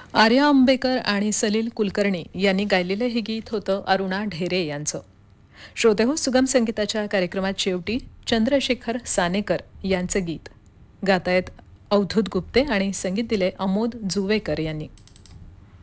आर्या आंबेकर आणि सलील कुलकर्णी यांनी गायलेलं हे गीत होतं अरुणा ढेरे यांचं. श्रोते हो, सुगम संगीताच्या कार्यक्रमात शेवटी चंद्रशेखर सानेकर यांचं गीत गातायत अवधूत गुप्ते आणि संगीत दिले अमोद जुवेकर यांनी.